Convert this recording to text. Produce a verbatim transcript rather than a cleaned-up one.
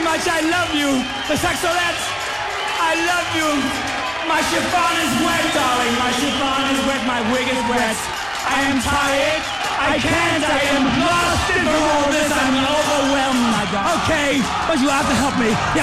much. I love you. The Saxolettes, I love you. My chiffon is wet, darling. My chiffon is wet. My wig is wet. I am tired. I can't. I am lost in all this. I'm overwhelmed. Okay, but you have to help me.